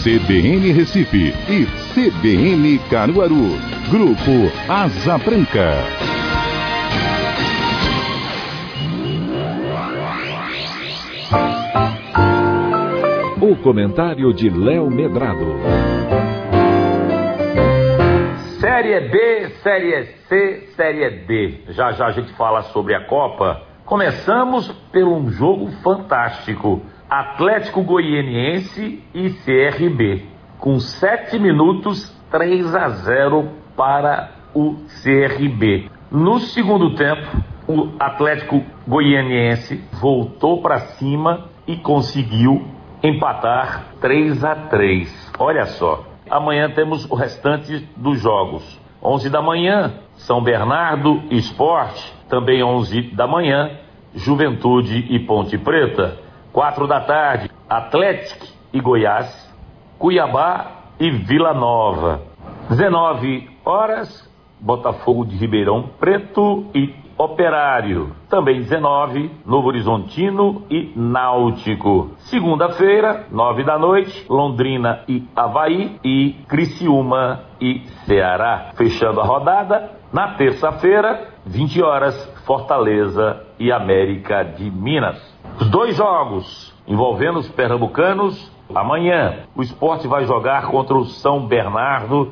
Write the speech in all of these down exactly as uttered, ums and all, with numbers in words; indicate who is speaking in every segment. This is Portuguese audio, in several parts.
Speaker 1: C B N Recife e C B N Caruaru. Grupo Asa Branca. O comentário de Léo Medrado.
Speaker 2: Série B, Série C, Série D. Já já a gente fala sobre a Copa. Começamos por um jogo fantástico. Atlético Goianiense e C R B. Com sete minutos, três a zero para o C R B. No segundo tempo, o Atlético Goianiense voltou para cima e conseguiu empatar três a três. Olha só. Amanhã temos o restante dos jogos. onze da manhã, São Bernardo e Sport. Também onze da manhã, Juventude e Ponte Preta. quatro da tarde, Atlético e Goiás. Cuiabá e Vila Nova. dezenove horas, Botafogo de Ribeirão Preto e Operário. Também dezenove, Novo Horizontino e Náutico. Segunda-feira, nove da noite, Londrina e Avaí e Criciúma e Ceará. Fechando a rodada, na terça-feira, vinte horas, Fortaleza e América de Minas. Os dois jogos envolvendo os pernambucanos. Amanhã, o Sport vai jogar contra o São Bernardo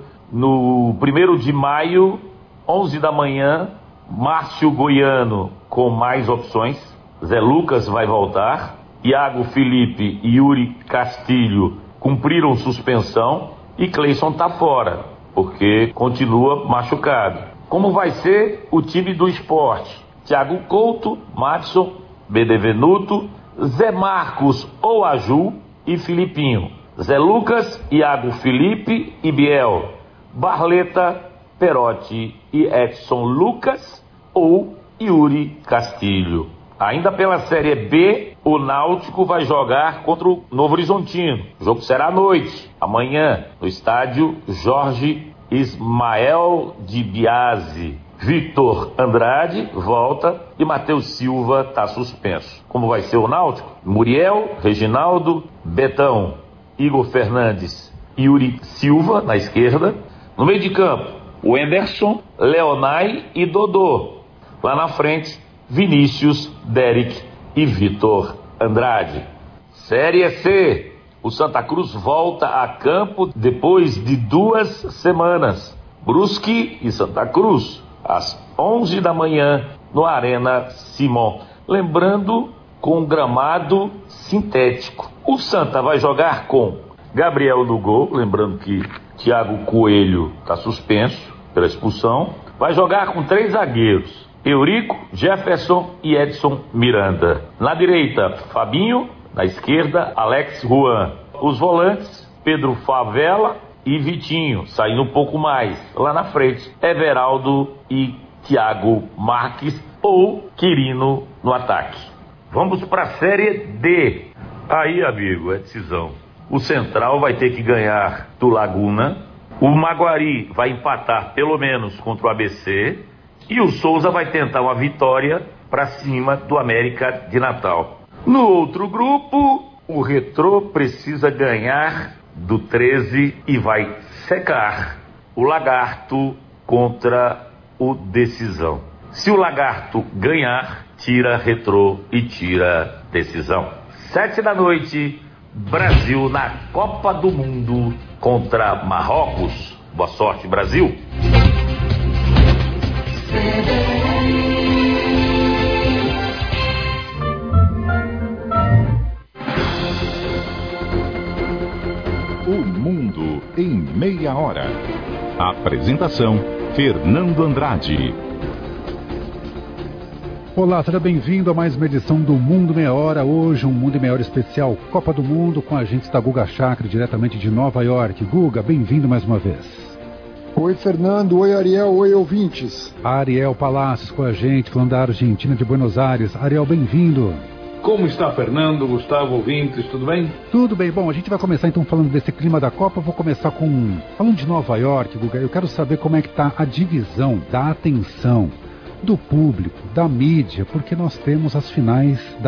Speaker 2: no primeiro de maio, onze da manhã. Márcio Goiano com mais opções. Zé Lucas vai voltar. Iago Felipe e Yuri Castilho cumpriram suspensão. E Cleison tá fora, porque continua machucado. Como vai ser o time do Sport? Thiago Couto, Madison, Benevenuto, Zé Marcos ou Aju e Filipinho. Zé Lucas, Iago Felipe e Biel. Barleta, Perotti e Edson Lucas ou Yuri Castilho. Ainda pela Série B, o Náutico vai jogar contra o Novo Horizontino. O jogo será à noite, amanhã, no estádio Jorge Ismael de Biasi. Vitor Andrade volta e Matheus Silva está suspenso. Como vai ser o Náutico? Muriel, Reginaldo, Betão, Igor Fernandes, Yuri Silva na esquerda. No meio de campo, o Emerson, Leonai e Dodô. Lá na frente, Vinícius, Derek e Vitor Andrade. Série C. O Santa Cruz volta a campo depois de duas semanas. Brusque e Santa Cruz, às onze da manhã, no Arena Simon. Lembrando, com gramado sintético. O Santa vai jogar com Gabriel no gol, lembrando que Thiago Coelho está suspenso pela expulsão. Vai jogar com três zagueiros: Eurico, Jefferson e Edson Miranda. Na direita, Fabinho. Na esquerda, Alex Juan. Os volantes, Pedro Favela e Vitinho, saindo um pouco mais. Lá na frente, Everaldo e Thiago Marques ou Quirino no ataque. Vamos para a Série D. Aí, amigo, é decisão. O Central vai ter que ganhar do Laguna. O Maguari vai empatar pelo menos contra o A B C. E o Souza vai tentar uma vitória para cima do América de Natal. No outro grupo, o Retrô precisa ganhar do treze e vai secar o Lagarto contra o Decisão. Se o Lagarto ganhar, tira Retrô e tira Decisão. Sete da noite, Brasil na Copa do Mundo contra Marrocos. Boa sorte, Brasil!
Speaker 1: O Mundo em Meia Hora. Apresentação: Fernando Andrade.
Speaker 3: Olá, seja bem-vindo a mais uma edição do Mundo Meia Hora. Hoje um Mundo em Meia Hora especial Copa do Mundo, com a gente está Guga Chakra, diretamente de Nova York. Guga, bem-vindo mais uma vez.
Speaker 4: Oi, Fernando. Oi, Ariel. Oi, ouvintes.
Speaker 3: Ariel Palacios com a gente, falando da Argentina, de Buenos Aires. Ariel, bem-vindo.
Speaker 5: Como está, Fernando, Gustavo, ouvintes, tudo bem?
Speaker 3: Tudo bem. Bom, a gente vai começar então falando desse clima da Copa. Eu vou começar com... falando de Nova York, Guga. Eu quero saber como é que está a divisão da atenção do público, da mídia, porque nós temos as finais da